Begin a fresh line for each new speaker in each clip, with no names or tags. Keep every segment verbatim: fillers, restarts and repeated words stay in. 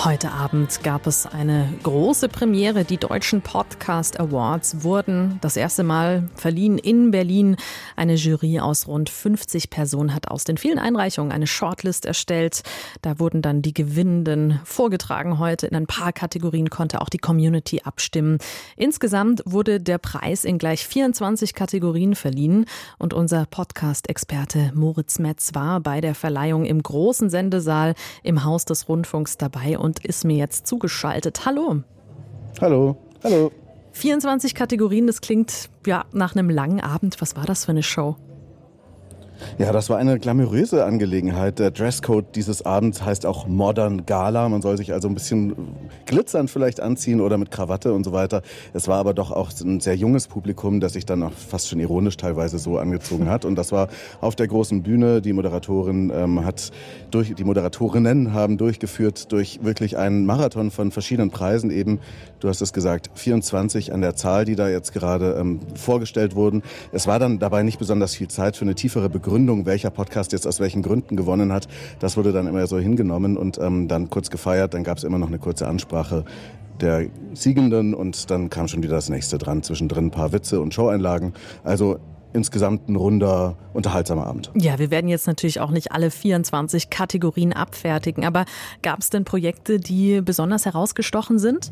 Heute Abend gab es eine große Premiere. Die Deutschen Podcast Awards wurden das erste Mal verliehen in Berlin. Eine Jury aus rund fünfzig Personen hat aus den vielen Einreichungen eine Shortlist erstellt. Da wurden dann die Gewinnenden vorgetragen heute. In ein paar Kategorien konnte auch die Community abstimmen. Insgesamt wurde der Preis in gleich vierundzwanzig Kategorien verliehen. Und unser Podcast-Experte Moritz Metz war bei der Verleihung im großen Sendesaal im Haus des Rundfunks dabei und ist mir jetzt zugeschaltet. Hallo.
Hallo. Hallo.
vierundzwanzig Kategorien, das klingt ja nach einem langen Abend. Was war das für eine Show?
Ja, das war eine glamouröse Angelegenheit. Der Dresscode dieses Abends heißt auch Modern Gala. Man soll sich also ein bisschen glitzernd vielleicht anziehen oder mit Krawatte und so weiter. Es war aber doch auch ein sehr junges Publikum, das sich dann auch fast schon ironisch teilweise so angezogen hat. Und das war auf der großen Bühne. Die Moderatorin ähm, hat durch, die Moderatorinnen haben durchgeführt durch wirklich einen Marathon von verschiedenen Preisen eben. Du hast es gesagt, vierundzwanzig an der Zahl, die da jetzt gerade ähm, vorgestellt wurden. Es war dann dabei nicht besonders viel Zeit für eine tiefere Begründung. Gründung, welcher Podcast jetzt aus welchen Gründen gewonnen hat. Das wurde dann immer so hingenommen und ähm, dann kurz gefeiert. Dann gab es immer noch eine kurze Ansprache der Siegenden und dann kam schon wieder das nächste dran. Zwischendrin ein paar Witze und Showeinlagen. Also insgesamt ein runder, unterhaltsamer Abend.
Ja, wir werden jetzt natürlich auch nicht alle vierundzwanzig Kategorien abfertigen. Aber gab es denn Projekte, die besonders herausgestochen sind?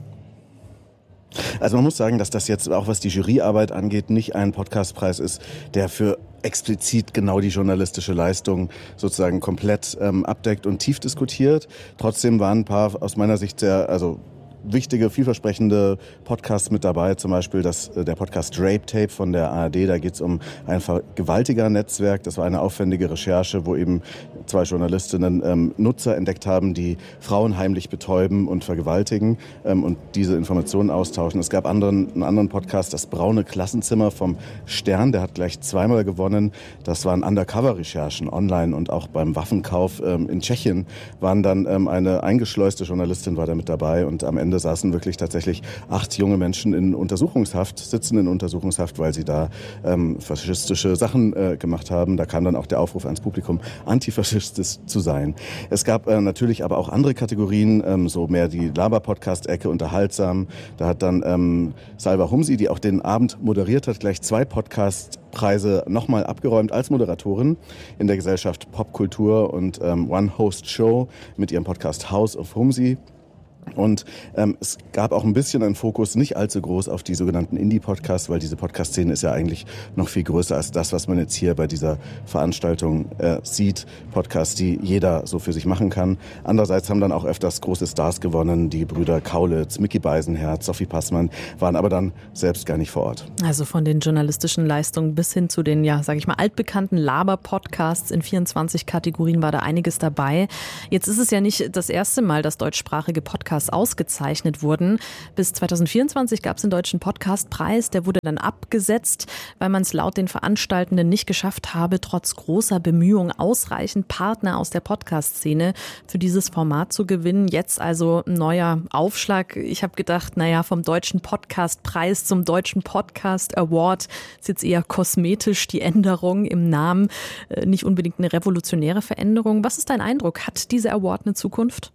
Also man muss sagen, dass das jetzt auch was die Juryarbeit angeht, nicht ein Podcastpreis ist, der für explizit genau die journalistische Leistung sozusagen komplett ähm, abdeckt und tief diskutiert. Trotzdem waren ein paar aus meiner Sicht sehr, also wichtige, vielversprechende Podcasts mit dabei, zum Beispiel das, der Podcast Rape Tape von der A R D. Da geht es um ein Vergewaltiger-Netzwerk. Das war eine aufwendige Recherche, wo eben zwei Journalistinnen ähm, Nutzer entdeckt haben, die Frauen heimlich betäuben und vergewaltigen ähm, und diese Informationen austauschen. Es gab anderen, einen anderen Podcast, das Braune Klassenzimmer vom Stern. Der hat gleich zweimal gewonnen. Das waren Undercover-Recherchen online und auch beim Waffenkauf ähm, in Tschechien waren dann ähm, eine eingeschleuste Journalistin war da mit dabei und am Ende saßen wirklich tatsächlich acht junge Menschen in Untersuchungshaft, sitzen in Untersuchungshaft, weil sie da ähm, faschistische Sachen äh, gemacht haben. Da kam dann auch der Aufruf ans Publikum, antifaschistisch zu sein. Es gab äh, natürlich aber auch andere Kategorien, ähm, so mehr die Laber-Podcast-Ecke, unterhaltsam. Da hat dann ähm, Salva Humsi, die auch den Abend moderiert hat, gleich zwei Podcasts Preise nochmal abgeräumt als Moderatorin in der Gesellschaft Popkultur und ähm, One Host Show mit ihrem Podcast House of Humsi. Und ähm, es gab auch ein bisschen einen Fokus, nicht allzu groß, auf die sogenannten Indie-Podcasts, weil diese Podcast-Szene ist ja eigentlich noch viel größer als das, was man jetzt hier bei dieser Veranstaltung äh, sieht. Podcasts, die jeder so für sich machen kann. Andererseits haben dann auch öfters große Stars gewonnen. Die Brüder Kaulitz, Micky Beisenherz, Sophie Passmann waren aber dann selbst gar nicht vor Ort.
Also von den journalistischen Leistungen bis hin zu den, ja, sage ich mal, altbekannten Laber-Podcasts in vierundzwanzig Kategorien war da einiges dabei. Jetzt ist es ja nicht das erste Mal, dass deutschsprachige Podcasts ausgezeichnet wurden. Bis zweitausendvierundzwanzig gab es den Deutschen Podcastpreis. Der wurde dann abgesetzt, weil man es laut den Veranstaltenden nicht geschafft habe, trotz großer Bemühungen ausreichend Partner aus der Podcast-Szene für dieses Format zu gewinnen. Jetzt also ein neuer Aufschlag. Ich habe gedacht, naja, vom Deutschen Podcastpreis zum Deutschen Podcast Award ist jetzt eher kosmetisch die Änderung im Namen, nicht unbedingt eine revolutionäre Veränderung. Was ist dein Eindruck? Hat dieser Award eine Zukunft?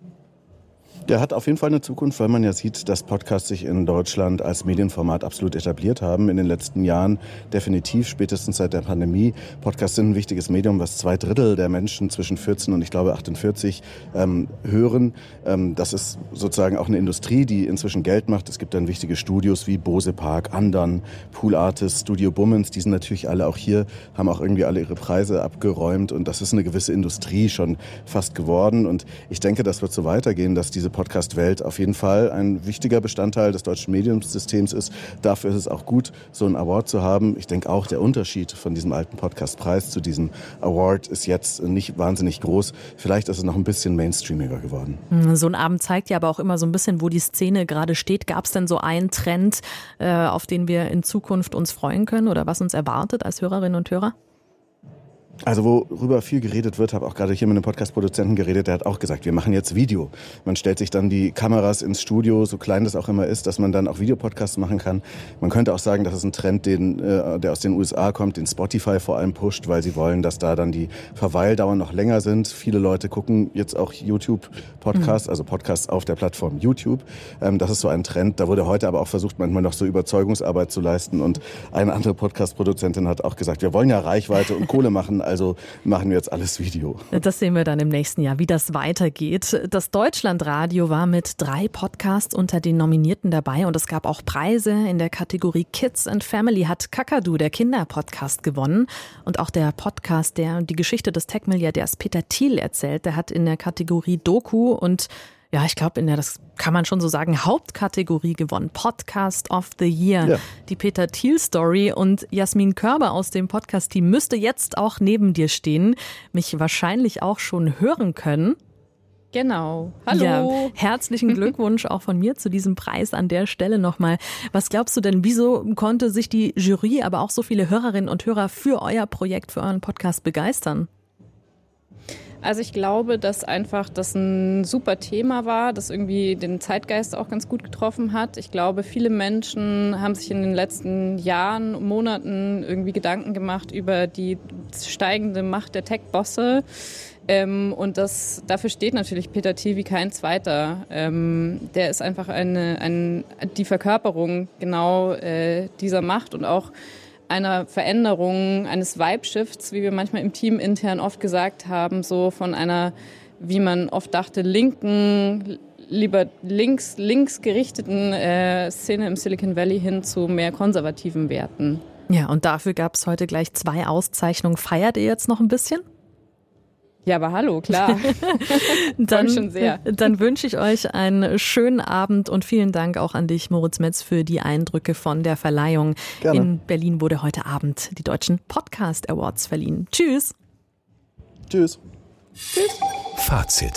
Der hat auf jeden Fall eine Zukunft, weil man ja sieht, dass Podcasts sich in Deutschland als Medienformat absolut etabliert haben in den letzten Jahren. Definitiv, spätestens seit der Pandemie. Podcasts sind ein wichtiges Medium, was zwei Drittel der Menschen zwischen vierzehn und ich glaube achtundvierzig ähm, hören. Ähm, das ist sozusagen auch eine Industrie, die inzwischen Geld macht. Es gibt dann wichtige Studios wie Bose Park, Andern, Pool Artists, Studio Bummens. Die sind natürlich alle auch hier, haben auch irgendwie alle ihre Preise abgeräumt. Und das ist eine gewisse Industrie schon fast geworden. Und ich denke, das wird so weitergehen, dass diese Podcast-Welt auf jeden Fall ein wichtiger Bestandteil des deutschen Mediensystems ist. Dafür ist es auch gut, so einen Award zu haben. Ich denke auch, der Unterschied von diesem alten Podcast-Preis zu diesem Award ist jetzt nicht wahnsinnig groß. Vielleicht ist es noch ein bisschen mainstreamiger geworden.
So ein Abend zeigt ja aber auch immer so ein bisschen, wo die Szene gerade steht. Gab es denn so einen Trend, auf den wir in Zukunft uns freuen können oder was uns erwartet als Hörerinnen und Hörer?
Also worüber viel geredet wird, habe auch gerade hier mit einem Podcast-Produzenten geredet, der hat auch gesagt, wir machen jetzt Video. Man stellt sich dann die Kameras ins Studio, so klein das auch immer ist, dass man dann auch Videopodcasts machen kann. Man könnte auch sagen, das ist ein Trend, den, äh, der aus den U S A kommt, den Spotify vor allem pusht, weil sie wollen, dass da dann die Verweildauern noch länger sind. Viele Leute gucken jetzt auch YouTube-Podcasts, mhm. also Podcasts auf der Plattform YouTube. Ähm, das ist so ein Trend. Da wurde heute aber auch versucht, manchmal noch so Überzeugungsarbeit zu leisten. Und eine andere Podcast-Produzentin hat auch gesagt, wir wollen ja Reichweite und Kohle machen, also machen wir jetzt alles Video.
Das sehen wir dann im nächsten Jahr, wie das weitergeht. Das Deutschlandradio war mit drei Podcasts unter den Nominierten dabei und es gab auch Preise. In der Kategorie Kids and Family hat Kakadu, der Kinderpodcast, gewonnen. Und auch der Podcast, der die Geschichte des Tech-Milliardärs Peter Thiel erzählt, der hat in der Kategorie Doku und ja, ich glaube, in der, das kann man schon so sagen, Hauptkategorie gewonnen. Podcast of the Year. Ja. Die Peter Thiel Story und Jasmin Körber aus dem Podcast-Team müsste jetzt auch neben dir stehen, mich wahrscheinlich auch schon hören können.
Genau. Hallo.
Ja, herzlichen Glückwunsch auch von mir zu diesem Preis an der Stelle nochmal. Was glaubst du denn, wieso konnte sich die Jury, aber auch so viele Hörerinnen und Hörer für euer Projekt, für euren Podcast begeistern?
Also ich glaube, dass einfach das ein super Thema war, das irgendwie den Zeitgeist auch ganz gut getroffen hat. Ich glaube, viele Menschen haben sich in den letzten Jahren, Monaten irgendwie Gedanken gemacht über die steigende Macht der Tech-Bosse. Ähm, und das, dafür steht natürlich Peter Thiel wie kein zweiter. Ähm, der ist einfach eine, ein, die Verkörperung genau äh, dieser Macht und auch einer Veränderung, eines Vibe-Shifts, wie wir manchmal im Team intern oft gesagt haben, so von einer, wie man oft dachte, linken, lieber links, links gerichteten äh, Szene im Silicon Valley hin zu mehr konservativen Werten.
Ja, und dafür gab es heute gleich zwei Auszeichnungen. Feiert ihr jetzt noch ein bisschen?
Ja, aber hallo, klar.
dann,
schon sehr.
Dann wünsche ich euch einen schönen Abend und vielen Dank auch an dich, Moritz Metz, für die Eindrücke von der Verleihung. Gerne. In Berlin wurde heute Abend die Deutschen Podcast Awards verliehen. Tschüss.
Tschüss.
Tschüss.
Fazit.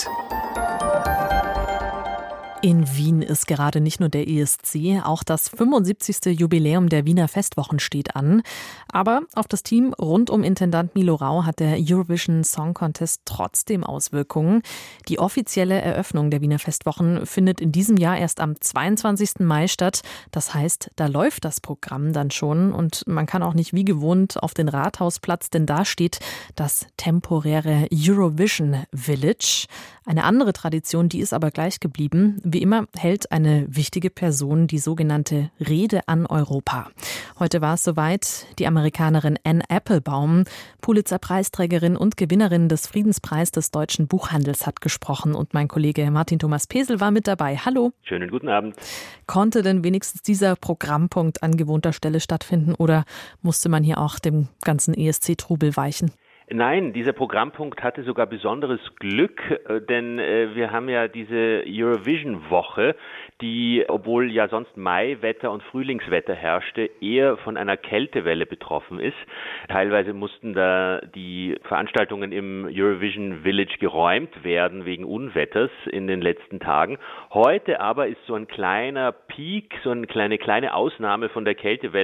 In Wien ist gerade nicht nur der E S C, auch das fünfundsiebzigste Jubiläum der Wiener Festwochen steht an. Aber auf das Team rund um Intendant Milo Rau hat der Eurovision Song Contest trotzdem Auswirkungen. Die offizielle Eröffnung der Wiener Festwochen findet in diesem Jahr erst am zweiundzwanzigsten Mai statt. Das heißt, da läuft das Programm dann schon und man kann auch nicht wie gewohnt auf den Rathausplatz, denn da steht das temporäre Eurovision Village. Eine andere Tradition, die ist aber gleich geblieben. Wie immer hält eine wichtige Person die sogenannte Rede an Europa. Heute war es soweit. Die Amerikanerin Anne Applebaum, Pulitzer-Preisträgerin und Gewinnerin des Friedenspreises des deutschen Buchhandels, hat gesprochen. Und mein Kollege Martin Thomas Pesel war mit dabei. Hallo.
Schönen guten Abend.
Konnte denn wenigstens dieser Programmpunkt an gewohnter Stelle stattfinden oder musste man hier auch dem ganzen E S C-Trubel weichen?
Nein, dieser Programmpunkt hatte sogar besonderes Glück, denn äh, wir haben ja diese Eurovision-Woche, die, obwohl ja sonst Maiwetter und Frühlingswetter herrschte, eher von einer Kältewelle betroffen ist. Teilweise mussten da die Veranstaltungen im Eurovision Village geräumt werden wegen Unwetters in den letzten Tagen. Heute aber ist so ein kleiner Peak, so eine kleine, kleine Ausnahme von der Kältewelle